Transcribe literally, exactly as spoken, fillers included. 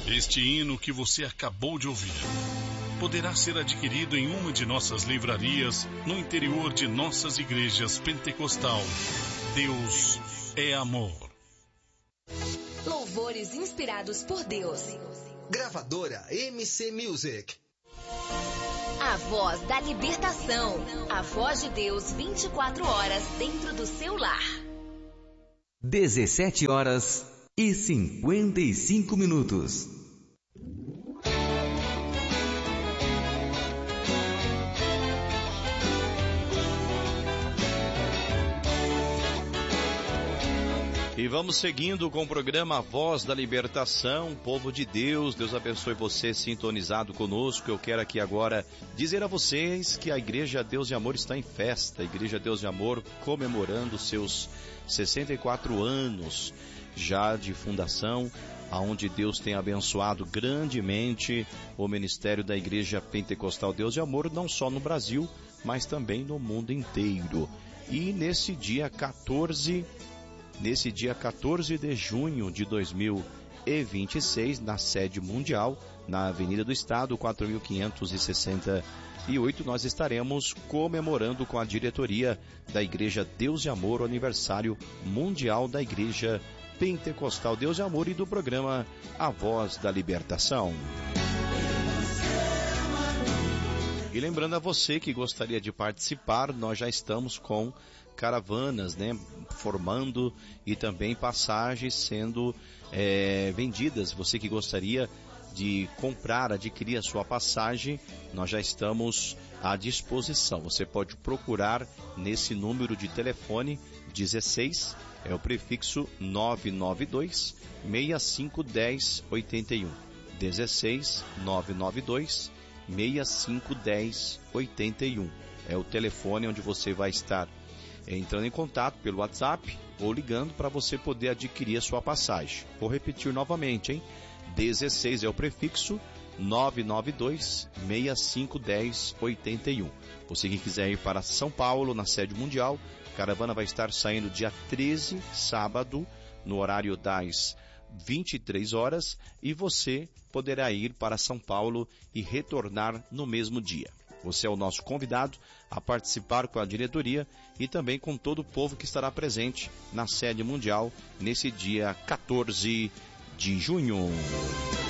Este hino que você acabou de ouvir poderá ser adquirido em uma de nossas livrarias no interior de nossas igrejas pentecostal. Deus é amor. Louvores inspirados por Deus. Gravadora M C Music. A voz da libertação. A voz de Deus vinte e quatro horas dentro do seu lar. dezessete horas e cinquenta e cinco minutos. E vamos seguindo com o programa Voz da Libertação, povo de Deus. Deus abençoe você sintonizado conosco. Eu quero aqui agora dizer a vocês que a Igreja Deus de Amor está em festa. A Igreja Deus de Amor comemorando seus sessenta e quatro anos já de fundação, aonde Deus tem abençoado grandemente o ministério da Igreja Pentecostal Deus de Amor, não só no Brasil, mas também no mundo inteiro. E nesse dia quatorze Nesse dia quatorze de junho de dois mil e vinte e seis, na sede mundial, na Avenida do Estado, quatro mil quinhentos e sessenta e oito, nós estaremos comemorando com a diretoria da Igreja Deus de Amor o aniversário mundial da Igreja Pentecostal Deus de Amor e do programa A Voz da Libertação. E lembrando a você que gostaria de participar, nós já estamos com caravanas, né, formando e também passagens sendo é, vendidas. Você que gostaria de comprar, adquirir a sua passagem, nós já estamos à disposição. Você pode procurar nesse número de telefone dezesseis, é o prefixo nove nove dois, seis cinco um zero, oito um. dezesseis, nove nove dois, seis cinco um zero, oito um. É o telefone onde você vai estar entrando em contato pelo WhatsApp ou ligando para você poder adquirir a sua passagem. Vou repetir novamente, hein? dezesseis é o prefixo, nove nove dois, seis cinco um zero, oito um. Você que quiser ir para São Paulo, na sede mundial, a caravana vai estar saindo dia treze, sábado, no horário das vinte e três horas, e você poderá ir para São Paulo e retornar no mesmo dia. Você é o nosso convidado a participar com a diretoria e também com todo o povo que estará presente na sede mundial nesse dia quatorze de junho.